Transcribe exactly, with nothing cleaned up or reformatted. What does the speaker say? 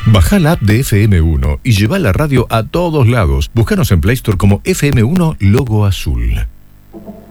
Bajá la app de F M uno y lleva la radio a todos lados. Búscanos en Play Store como F M uno Logo Azul.